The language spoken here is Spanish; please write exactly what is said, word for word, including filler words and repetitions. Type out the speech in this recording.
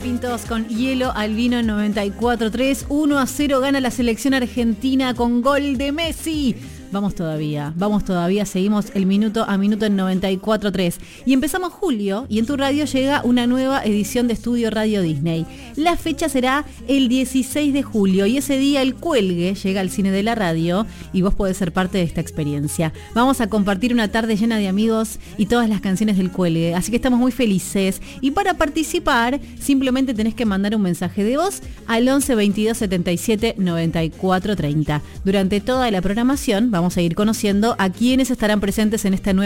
Pintos con hielo al vino en noventa y cuatro tres. uno a cero gana la selección argentina con gol de Messi. Vamos todavía, vamos todavía, seguimos el minuto a minuto en noventa y cuatro tres. Y empezamos julio y en tu radio llega una nueva edición de Estudio Radio Disney. La fecha será el dieciséis de julio y ese día el Cuelgue llega al cine de la radio y vos podés ser parte de esta experiencia. Vamos a compartir una tarde llena de amigos y todas las canciones del Cuelgue, así que estamos muy felices. Y para participar simplemente tenés que mandar un mensaje de voz al once veintidós setenta y siete noventa y cuatro treinta. Durante toda la programación vamos a ir conociendo a quienes estarán presentes en esta nueva